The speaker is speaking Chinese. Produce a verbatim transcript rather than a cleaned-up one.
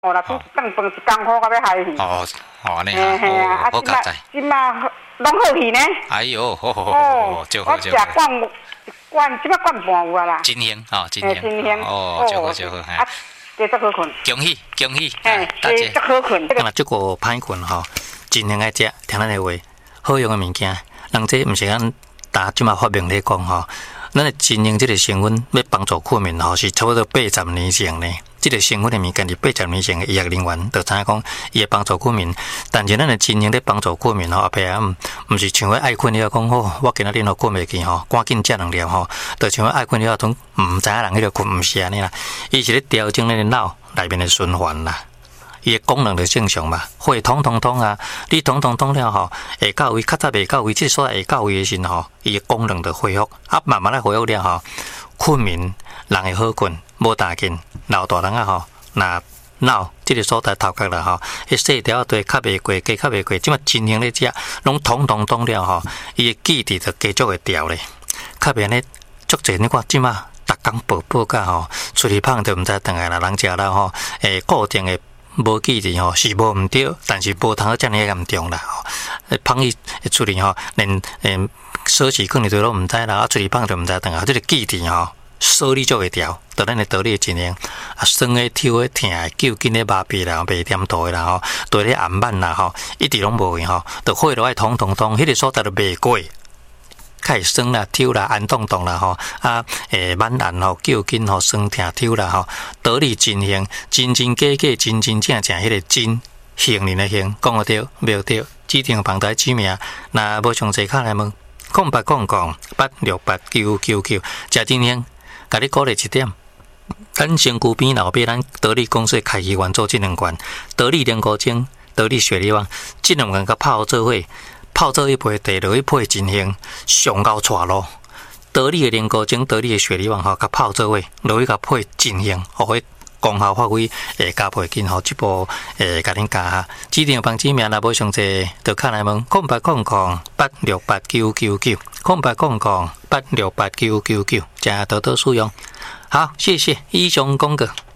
哦，啦，煮一顿饭一工好，到要害去。 哦，哦，安尼嘿嘿啊， 啊， 啊， 好佳哉。 即马拢好去呢。 哎呦，好好好好好，就好就好。 我食罐罐，即马罐半有啊啦。 真香哦，真香。 真香。 哦，就好就好。 啊，加足好困。 恭喜恭喜！ 哎，加足好困。 那这个歹困吼，真香爱食，听咱的话，好用的物件，人这毋是咱打即马发明咧讲吼。咱的真香这个成分要帮助困眠吼，是差不多八十年前呢。这个成分的物件是八十年前的医学人员就知影讲，伊会帮助困眠。但是咱的真香咧帮助困眠吼，后壁啊，毋是像我爱困了讲吼，我今仔日吼困袂去吼，赶紧食两粒吼，就像我爱困了种毋知影人迄个困，毋是安尼啦。伊是咧调整咱的脑内面的循环啦。伊的功能就正常嘛，血通通通啊，你通通通了吼，下到位较早袂到位，即所在下到位的时候吼，伊的功能就恢复，啊慢慢来恢复了吼，困眠人会好困，无大紧，老大人啊吼，那脑即个所在头壳啦吼，迄细条对较袂过，加较袂过，即马真香咧食，拢通通通了吼，伊的记忆就继续会调咧，较袂安尼足济你看即马逐工报报甲吼，出去胖就毋知倒来啦，人食了吼，诶固定的。无记忆吼是无毋对，但是无通好遮尔严重啦吼。芳去出去吼，连连锁匙可能都拢毋知啦，啊出去芳就毋知等啊。这个记忆吼，锁你就会调，就咱的道理真样。啊，酸的、抽的、疼的、揪紧的、麻痹啦、袂点头的啦吼，对咧暗慢啦吼，一直拢无去吼，就血落爱通通通，迄个所在都袂过。开始酸啦、抽啦、按动动啦吼，啊，诶，满按吼、揪紧吼、酸疼抽啦吼，道理真香，真真假假，真真正正，迄个真杏仁的杏，讲得对，袂对，指定旁台指名，若无详细卡来问，空八空空八六八九九九，食真香，甲你鼓励一点。咱身躯边老爸，咱道理公司开医院做这两罐，道理莲菇精，道理雪梨王，这两罐甲泡做伙。泡做一杯茶，落去配真香，上高带咯。道理的莲菇精，道理的雪梨王吼，甲泡做伙，落去甲配真香，互迄功效发挥，会加倍紧吼。这部诶，甲恁加下，指定帮指名若无详细，就卡来问，空八空空八六八九九九，空八空空八六八九九九，加多多使用。好，谢谢以上讲过。